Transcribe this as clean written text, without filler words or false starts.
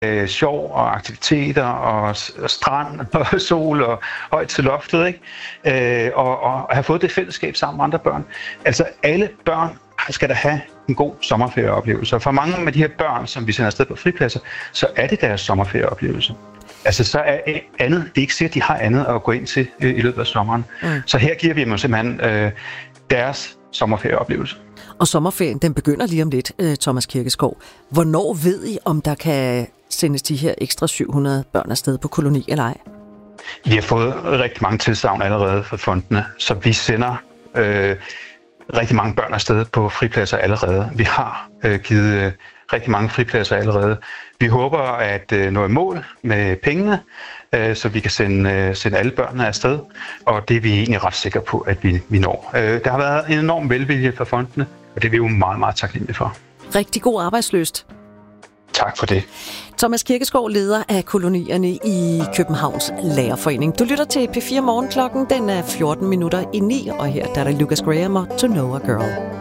sjov og aktiviteter og strand og sol og højt til loftet, ikke? Og have fået det fællesskab sammen med andre børn. Altså alle børn skal da have en god sommerferieoplevelse. Og for mange af de her børn, som vi sender afsted på fripladser, så er det deres sommerferieoplevelse. Altså så er andet, det er ikke sikkert, at de har andet at gå ind til i løbet af sommeren. Så her giver vi dem simpelthen deres sommerferieoplevelse. Og sommerferien, den begynder lige om lidt, Thomas Kirkeskov. Hvornår ved I, om der kan sendes de her ekstra 700 børn afsted på koloni eller ej? Vi har fået rigtig mange tilsagn allerede fra fondene, så vi sender rigtig mange børn afsted på fripladser allerede. Vi har givet rigtig mange fripladser allerede. Vi håber at nå i mål med pengene, så vi kan sende alle børnene afsted, og det er vi egentlig ret sikre på, at vi når. Der har været en enorm velvilje fra fondene, og det er vi jo meget, meget taknemmelige for. Rigtig god arbejdslyst. Tak for det. Thomas Kirkeskov, leder af kolonierne i Københavns Lærerforening. Du lytter til P4 Morgenklokken. Den er 14 minutter i 9, og her der er der Lucas Graham og To Know a Girl.